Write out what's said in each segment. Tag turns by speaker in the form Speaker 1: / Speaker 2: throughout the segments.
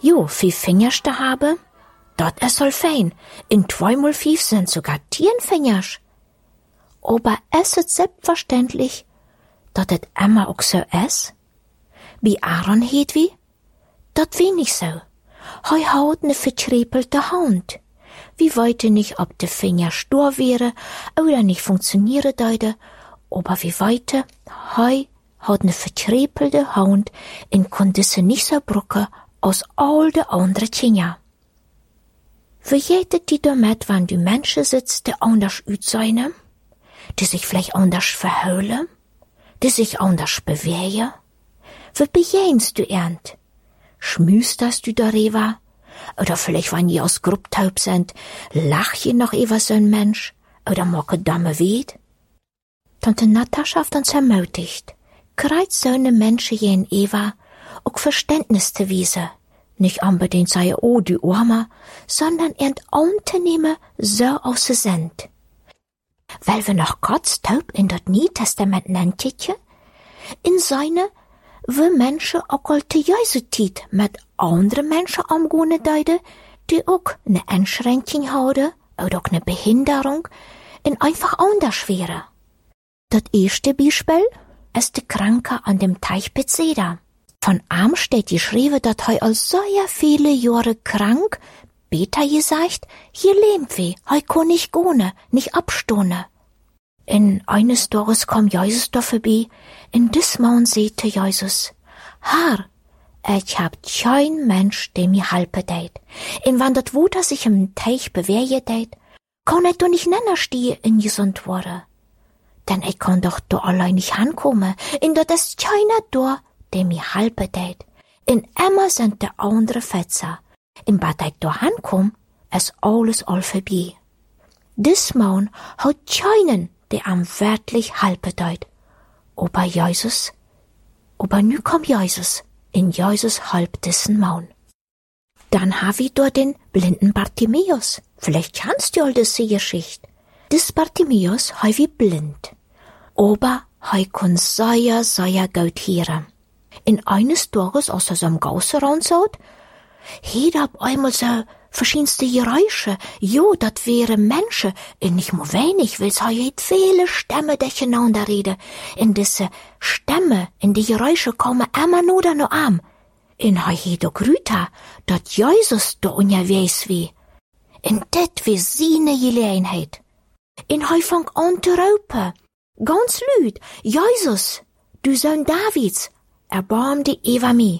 Speaker 1: Jo, 5 Fingerste habe, dat es soll fein. In 2 mal 5 sind sogar 10 Fingers. Aber es ist selbstverständlich, dat et immer auch so ist. Wie Aaron heet wie? Dat wie nicht so. Hei haut ne vertrepelte Hand. Wie weite nicht, ob de Finger stur wäre oder nicht funktioniere deide, aber wie weite, hei haut ne vertrepelte Hand in konnte nicht so brucke aus all de andere Finger. Wie jedet die damit, wann die Menschen sitzt, die anders üt die sich vielleicht anders verheulen, die sich anders bewegen? Wie bejehnst du ernt? Schmüsterst du darüber? Oder vielleicht, wenn je aus Grupptaub sind, lach je noch über so ein Mensch? Oder mocke Damme weht? Tante Natascha hat uns ermutigt, kreit so eine Menschen je in Eva, auch Verständnis zu wiesen. Nicht unbedingt sei oh, die Arme, sondern ernt anzunehmen, so aus sie sind. Weil wir noch Gottes Taub in das Neue Testament nennt, in seine, wie Menschen auch alte Jesu Zeit mit anderen Menschen umgehen deide, die auch eine Einschränkung haben oder auch eine Behinderung, in einfach anders wäre. Das erste Beispiel ist der Kranke an dem Teich Bethesda. Von ihm steht geschrieben, dass er als sehr viele Jahre krank, beter gesagt, hier lebt wie, er kann nicht gehen, nicht abstohne. In eines Tages kam Jesus da vorbei, in des Morgen sagte Jesus, Herr, ich hab kein Mensch, der mir halpe deit. Und wenn das Wasser sich im Teich bewegen deit, kann ich doch nicht nennen stehen in gesund worden. Denn ich kann doch da allein nicht ankommen, und das ist keiner da, der mir halpe deit. In immer sind de andere Fetzer. In bad ich da ankomm, ist alles all vorbei. Dis Morgen hat keinen, der am wirklich halpe deit. Aber Jesus, aber nu kommt Jesus, in Jesus halb diesen Morgen. Dann hab ich dort den blinden Bartimäus. Vielleicht kennst du all diese Geschichte. Dis Bartimäus hei wie blind. Aber hei kon sehr, sehr gut hören. In eines Tages, als er so am Gausse raushaut, hielt ab einmal so verschiedenste Geräusche. Jo, dat wäre Menschen, und nicht nur wenig, weil es hat viele Stämme durcheinander reden. In diese Stämme, in die Geräusche kommen immer nur da noch an. In hei do grüta, dat Jesus da unterwegs wie. In det wie seine Gelegenheit. In hei fang an zu raupen. Ganz lüd, Jesus, du Sohn Davids, erbarm dich über mich.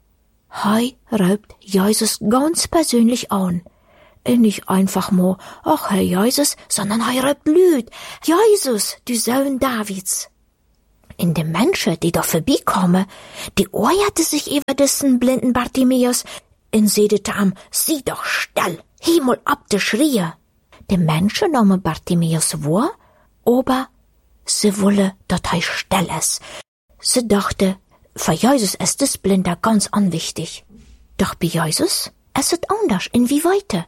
Speaker 1: Hei raubt Jesus ganz persönlich an. Und nicht einfach nur, ach Herr Jesus, sondern hei raubt lüd, Jesus, du Sohn Davids. In de Menschen, die da vorbeikommen, die ärgerte sich über diesen blinden Bartimäus und sedete am, sieh doch still, himmel ab de Schrie. De Menschen nahmen Bartimäus wahr, aber sie wolle, dat hei still ist. Sie dachte, für Jesus ist das Blinder ganz unwichtig. Doch bei Jesus ist es anders, inwieweit.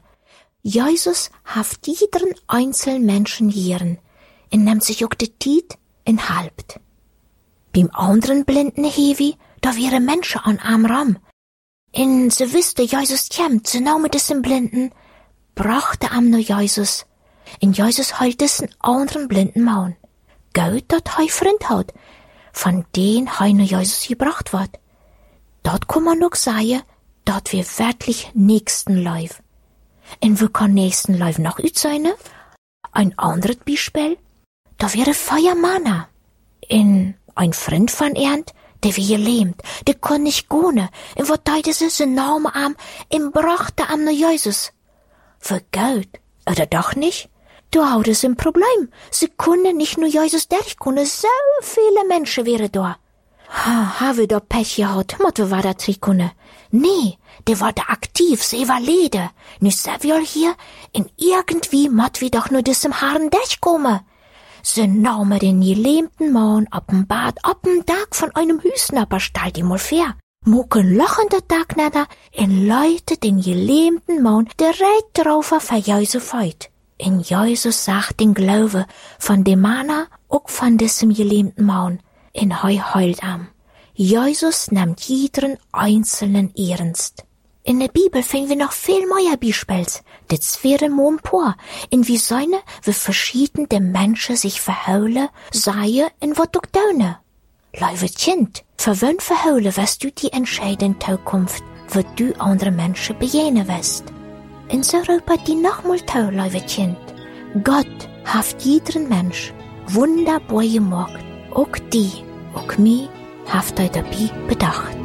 Speaker 1: Jesus haft jeden einzelnen Menschen hier und nimmt sich auch die Zeit in halbt. Beim anderen blinden Hevi, da wäre Menschen an am Ram. Und sie wüsste, Jesus kämmt, sie nahmen diesen Blinden, brachte am nur Jesus. Und Jesus heilt diesen anderen blinden Mann. Gut, dat hei Freund hat, von den heine Jesus gebracht wird. Dort kann man noch sagen, dort wir wirklich Nächstenleib. Und wo kann Nächstenleib noch üt sein? Ein anderes Beispiel, da wäre Feuermanner. In ein Freund von Ernt, der wie gelähmt, der kann nicht gehen, und wo deide sie so Namen am, und brachte am nur Jesus. Für Geld, oder doch nicht? Da haut es ein Problem. Sie können nicht nur Jesus durchkommen, so viele Menschen wären da. Habe da Pech gehabt, Motto war da Trikone. Nee, der war da aktiv, sie war Lede. Nicht Saviol hier, und irgendwie mott wie doch nur diesem Haaren durchkommen. Sie nahmen den gelähmten Mann ab'm Bad, ab'm Tag von einem Hüsnapper, stall die mal fair. Mucken lachender Tagnader, und Leute den gelähmten Mann direkt drauf auf Jesus feit. In Jesus sagt den Glaube von dem Mann, auch von diesem gelähmten Mann, in hei heult am. Jesus nimmt jeden einzelnen ernst. In der Bibel finden wir noch viel mehr Beispiele. Das wäre mo paar, in wie seine, wie verschiedene Menschen sich verheulen, seien in wat auch tun. Liebe Kind, für wen verheulen wirst du die entscheidende Zukunft, wat du andere Menschen begegnen wirst? In so Europa die nochmal tau, liebe Kind. Gott haft jeden Mensch wunderbar gemacht. Auch die, auch mich, haft dabei bedacht.